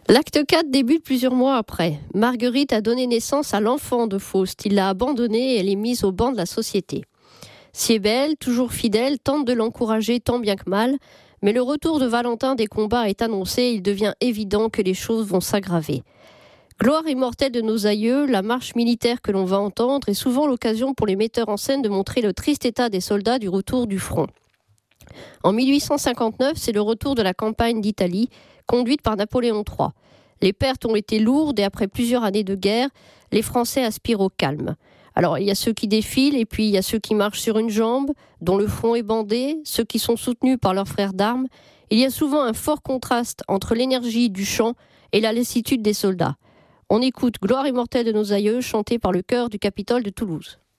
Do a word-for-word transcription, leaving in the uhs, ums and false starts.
L'acte quatre débute plusieurs mois après. Marguerite a donné naissance à l'enfant de Faust. Il l'a abandonnée et elle est mise au banc de la société. Siebel, toujours fidèle, tente de l'encourager tant bien que mal, mais le retour de Valentin des combats est annoncé et il devient évident que les choses vont s'aggraver. Gloire immortelle de nos aïeux, la marche militaire que l'on va entendre est souvent l'occasion pour les metteurs en scène de montrer le triste état des soldats du retour du front. En mille huit cent cinquante-neuf, c'est le retour de la campagne d'Italie, conduite par Napoléon trois. Les pertes ont été lourdes et après plusieurs années de guerre, les Français aspirent au calme. Alors, il y a ceux qui défilent et puis il y a ceux qui marchent sur une jambe, dont le front est bandé, ceux qui sont soutenus par leurs frères d'armes. Il y a souvent un fort contraste entre l'énergie du chant et la lassitude des soldats. On écoute Gloire immortelle de nos aïeux, chantée par le chœur du Capitole de Toulouse.